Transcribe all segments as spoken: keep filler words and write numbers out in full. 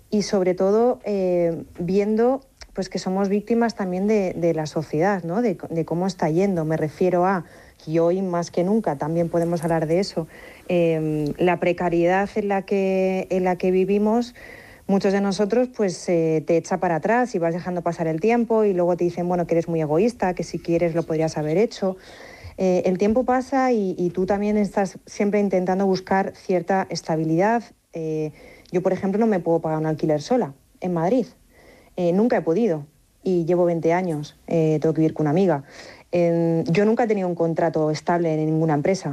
y sobre todo eh, viendo pues que somos víctimas también de, de la sociedad, ¿no? De, de cómo está yendo. Me refiero a, y hoy más que nunca también podemos hablar de eso, eh, la precariedad en la que, en la que vivimos. Muchos de nosotros pues eh, te echa para atrás y vas dejando pasar el tiempo y luego te dicen, bueno, que eres muy egoísta, que si quieres lo podrías haber hecho. Eh, el tiempo pasa y, y tú también estás siempre intentando buscar cierta estabilidad. Eh, yo, por ejemplo, no me puedo pagar un alquiler sola en Madrid. Eh, nunca he podido y llevo veinte años, eh, tengo que vivir con una amiga. Eh, yo nunca he tenido un contrato estable en ninguna empresa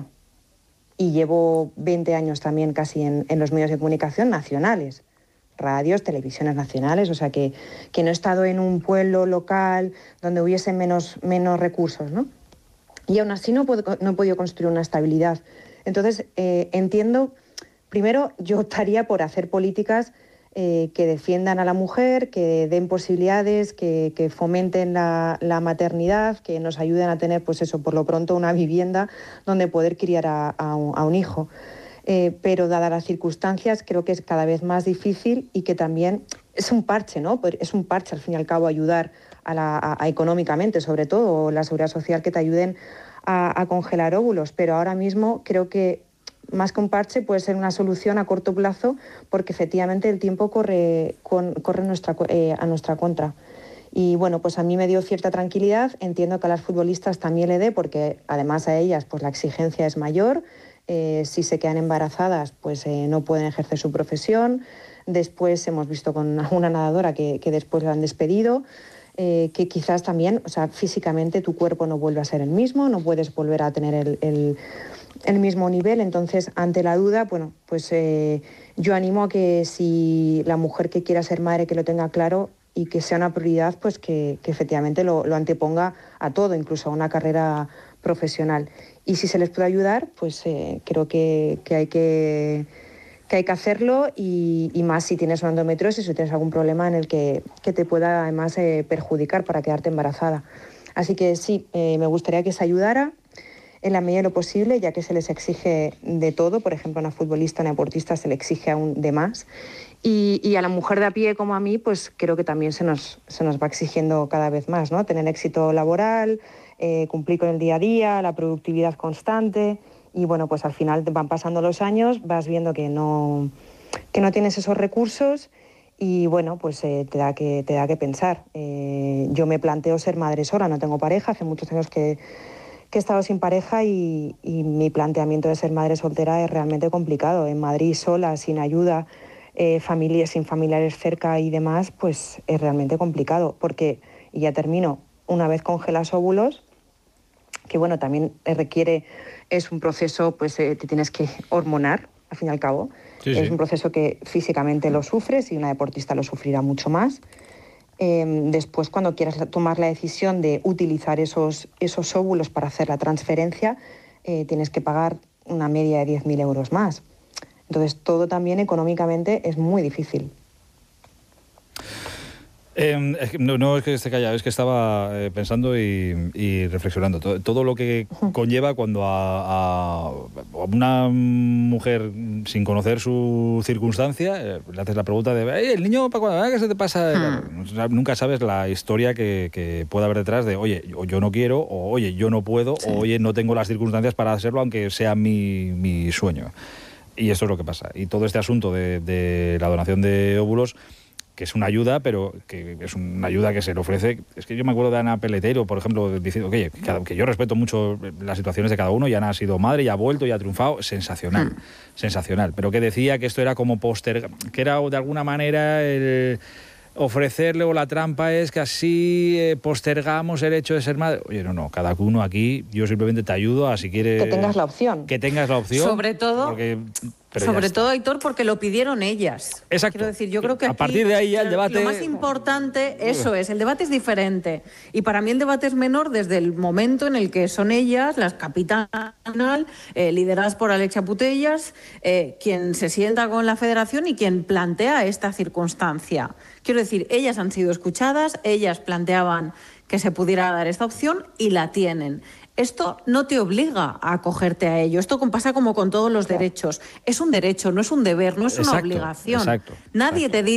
y llevo veinte años también casi en, en los medios de comunicación nacionales, radios, televisiones nacionales, o sea que, que no he estado en un pueblo local donde hubiese menos, menos recursos, ¿no? Y aún así no, puedo, no he podido construir una estabilidad. Entonces, eh, entiendo, primero yo optaría por hacer políticas eh, que defiendan a la mujer, que den posibilidades, que, que fomenten la, la maternidad, que nos ayuden a tener, pues eso, por lo pronto una vivienda donde poder criar a, a, un, a un hijo. Eh, pero dadas las circunstancias creo que es cada vez más difícil y que también es un parche, ¿no? Es un parche al fin y al cabo ayudar a la, a, a económicamente, sobre todo, la seguridad social, que te ayuden a, a congelar óvulos, pero ahora mismo creo que más que un parche puede ser una solución a corto plazo porque efectivamente el tiempo corre, con, corre nuestra, eh, a nuestra contra. Y bueno, pues a mí me dio cierta tranquilidad, entiendo que a las futbolistas también le dé porque además a ellas pues la exigencia es mayor. Eh, si se quedan embarazadas, pues eh, no pueden ejercer su profesión. Después hemos visto con una nadadora que, que después la han despedido, eh, que quizás también, o sea, físicamente tu cuerpo no vuelve a ser el mismo, no puedes volver a tener el, el, el mismo nivel. Entonces, ante la duda, bueno, pues eh, yo animo a que si la mujer que quiera ser madre, que lo tenga claro y que sea una prioridad, pues que, que efectivamente lo, lo anteponga a todo, incluso a una carrera profesional. Y si se les puede ayudar, pues eh, creo que, que, hay que, que hay que hacerlo y, y más si tienes una endometriosis o si tienes algún problema en el que, que te pueda además eh, perjudicar para quedarte embarazada. Así que sí, eh, me gustaría que se ayudara en la medida de lo posible, ya que se les exige de todo. Por ejemplo, a una futbolista, a una deportista se le exige aún de más. Y, y a la mujer de a pie como a mí, pues creo que también se nos, se nos va exigiendo cada vez más, ¿no? Tener éxito laboral, eh, cumplir con el día a día, la productividad constante. Y bueno, pues al final van pasando los años, vas viendo que no, que no tienes esos recursos y bueno, pues eh, te da que, te da que pensar. Eh, yo me planteo ser madre sola, no tengo pareja, hace muchos años que, que he estado sin pareja y, y mi planteamiento de ser madre soltera es realmente complicado. En Madrid sola, sin ayuda, eh, familia, sin familiares cerca y demás, pues es realmente complicado porque, y ya termino, una vez congelas óvulos, que bueno, también requiere, es un proceso, pues eh, te tienes que hormonar, al fin y al cabo. Sí, es sí. Un proceso que físicamente lo sufres y una deportista lo sufrirá mucho más. Eh, después, cuando quieras tomar la decisión de utilizar esos, esos óvulos para hacer la transferencia, eh, tienes que pagar una media de diez mil euros más. Entonces, todo también económicamente es muy difícil. Eh, es que no, no es que esté callado, es que estaba eh, pensando y, y reflexionando. Todo, todo lo que conlleva cuando a, a una mujer sin conocer su circunstancia eh, le haces la pregunta de hey, el niño, ¿para cuándo? ¿Qué se te pasa? Hmm. Nunca sabes la historia que, que puede haber detrás de oye, yo no quiero, o oye, yo no puedo, sí. o oye, no tengo las circunstancias para hacerlo, aunque sea mi, mi sueño. Y esto es lo que pasa. Y todo este asunto de, de la donación de óvulos, que es una ayuda, pero que es una ayuda que se le ofrece. Es que yo me acuerdo de Ana Peletero, por ejemplo, diciendo que, oye, que yo respeto mucho las situaciones de cada uno, y Ana ha sido madre, y ha vuelto, y ha triunfado, sensacional, hmm. sensacional. Pero que decía que esto era como postergar, que era de alguna manera el ofrecerle, o la trampa es que así eh, postergamos el hecho de ser madre. Oye, no, no, cada uno aquí, yo simplemente te ayudo a si quieres... Que tengas la opción. Que tengas la opción. Sobre todo... Porque, Sobre todo, Aitor, porque lo pidieron ellas. Exacto. Quiero decir, yo creo que a aquí, partir de ahí ya el debate... Lo más importante, eso es, el debate es diferente. Y para mí el debate es menor desde el momento en el que son ellas, las capitanas, eh, lideradas por Alexia Putellas, eh, quien se sienta con la federación y quien plantea esta circunstancia. Quiero decir, ellas han sido escuchadas, ellas planteaban que se pudiera dar esta opción y la tienen. Esto no te obliga a acogerte a ello. Esto pasa como con todos los derechos. Es un derecho, no es un deber, no es una exacto, obligación. Exacto, Nadie exacto. te dice